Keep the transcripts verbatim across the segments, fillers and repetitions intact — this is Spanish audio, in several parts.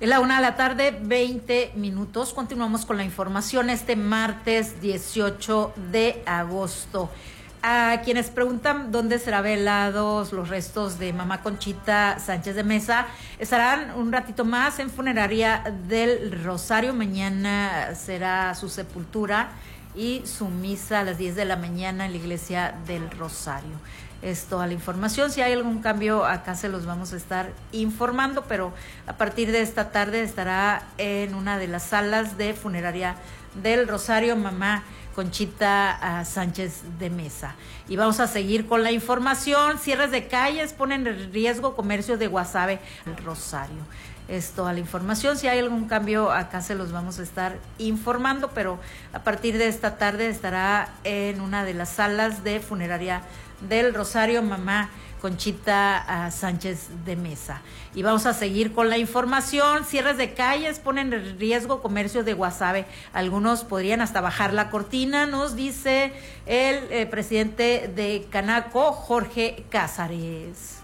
Es la una de la tarde, veinte minutos. Continuamos con la información este martes dieciocho de agosto. A quienes preguntan dónde serán velados los restos de mamá Conchita Sánchez de Mesa, estarán un ratito más en Funeraria del Rosario. Mañana será su sepultura y su misa a las diez de la mañana en la iglesia del Rosario. Es toda la información. Si hay algún cambio, acá se los vamos a estar informando, pero a partir de esta tarde estará en una de las salas de Funeraria del Rosario mamá Conchita uh, Sánchez de Mesa. Y vamos a seguir con la información. Cierres de calles ponen en riesgo comercio de Guasave al Rosario. Es toda la información. Si hay algún cambio, acá se los vamos a estar informando, pero a partir de esta tarde estará en una de las salas de Funeraria del Rosario mamá Conchita uh, Sánchez de Mesa. Y vamos a seguir con la información. Cierres de calles ponen en riesgo comercio de Guasave. Algunos podrían hasta bajar la cortina, nos dice el eh, presidente de Canaco, Jorge Cázares.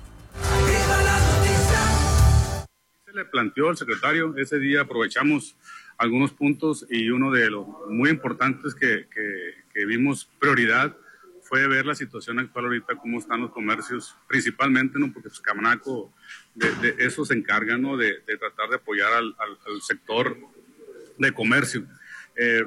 Se le planteó al secretario, ese día aprovechamos algunos puntos y uno de los muy importantes que, que, que vimos prioridad fue ver la situación actual ahorita, cómo están los comercios, principalmente, ¿no? Porque pues, Canaco de, de eso se encarga, ¿no? De, de tratar de apoyar al, al, al sector de comercio. Eh,